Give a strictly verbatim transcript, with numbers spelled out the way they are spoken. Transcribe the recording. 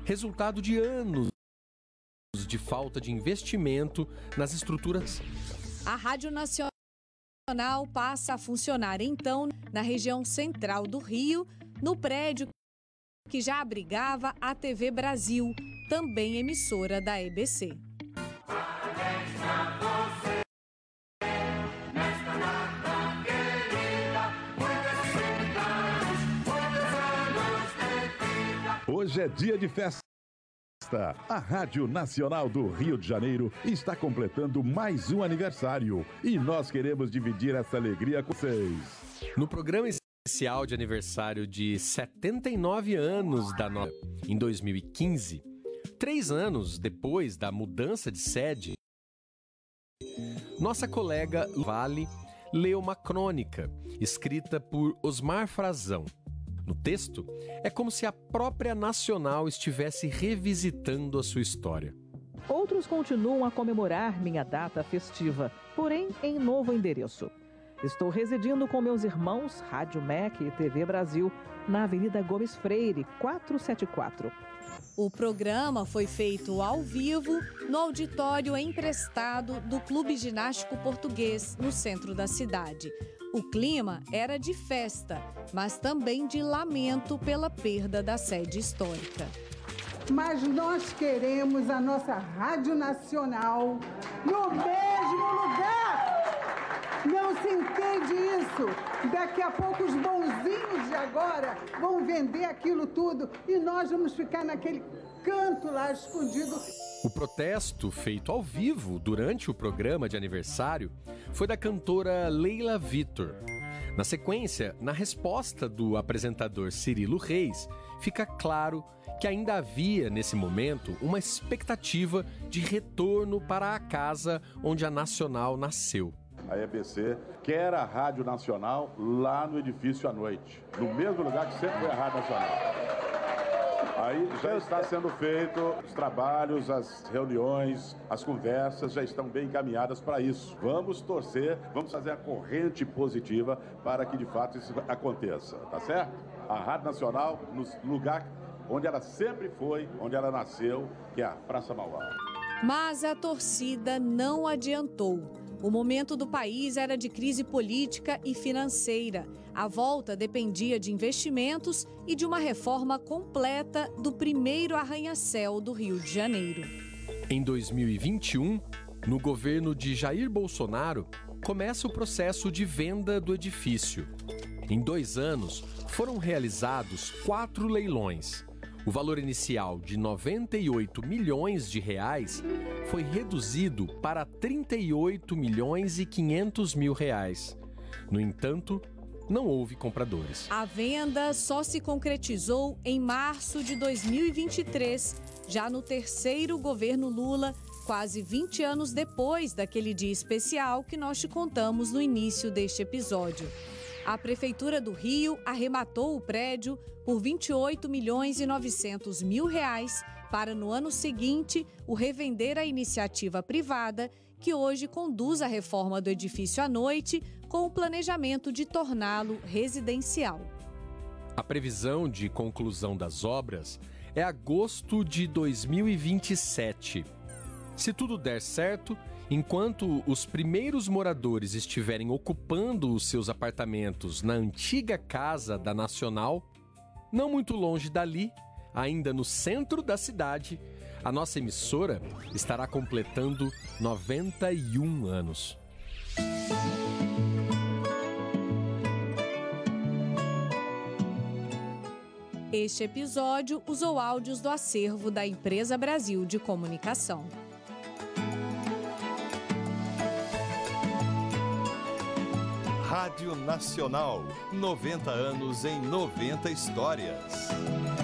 resultado de anos de falta de investimento nas estruturas. A Rádio Nacional passa a funcionar, então, na região central do Rio, no prédio que já abrigava a T V Brasil, também emissora da E B C. Hoje é dia de festa. A Rádio Nacional do Rio de Janeiro está completando mais um aniversário e nós queremos dividir essa alegria com vocês. No programa especial de aniversário de setenta e nove anos da nossa, em dois mil e quinze, três anos depois da mudança de sede, nossa colega Vale leu uma crônica escrita por Osmar Frazão. No texto, é como se a própria Nacional estivesse revisitando a sua história. Outros continuam a comemorar minha data festiva, porém em novo endereço. Estou residindo com meus irmãos Rádio M E C e T V Brasil na Avenida Gomes Freire, quatrocentos e setenta e quatro. O programa foi feito ao vivo no auditório emprestado do Clube Ginástico Português, no centro da cidade. O clima era de festa, mas também de lamento pela perda da sede histórica. Mas nós queremos a nossa Rádio Nacional no mesmo lugar. Não se entende isso. Daqui a pouco os bonzinhos de agora vão vender aquilo tudo e nós vamos ficar naquele canto lá escondido. O protesto feito ao vivo durante o programa de aniversário foi da cantora Leila Vitor. Na sequência, na resposta do apresentador Cirilo Reis, fica claro que ainda havia, nesse momento, uma expectativa de retorno para a casa onde a Nacional nasceu. A E B C quer a Rádio Nacional lá no edifício à noite, no mesmo lugar que sempre foi a Rádio Nacional. Aí já está sendo feito os trabalhos, as reuniões, as conversas já estão bem encaminhadas para isso. Vamos torcer, vamos fazer a corrente positiva para que de fato isso aconteça, tá certo? A Rádio Nacional no lugar onde ela sempre foi, onde ela nasceu, que é a Praça Mauá. Mas a torcida não adiantou. O momento do país era de crise política e financeira. A volta dependia de investimentos e de uma reforma completa do primeiro arranha-céu do Rio de Janeiro. Em dois mil e vinte e um, no governo de Jair Bolsonaro, começa o processo de venda do edifício. Em dois anos, foram realizados quatro leilões. O valor inicial de noventa e oito milhões de reais foi reduzido para trinta e oito milhões e quinhentos mil reais. No entanto, não houve compradores. A venda só se concretizou em março de dois mil e vinte e três, já no terceiro governo Lula, quase vinte anos depois daquele dia especial que nós te contamos no início deste episódio. A Prefeitura do Rio arrematou o prédio por vinte e oito milhões e novecentos mil reais para, no ano seguinte, o revender à iniciativa privada, que hoje conduz a reforma do edifício à noite, com o planejamento de torná-lo residencial. A previsão de conclusão das obras é agosto de dois mil e vinte e sete. Se tudo der certo, enquanto os primeiros moradores estiverem ocupando os seus apartamentos na antiga casa da Nacional, não muito longe dali, ainda no centro da cidade, a nossa emissora estará completando noventa e um anos. Este episódio usou áudios do acervo da Empresa Brasil de Comunicação. Rádio Nacional, noventa anos em noventa histórias.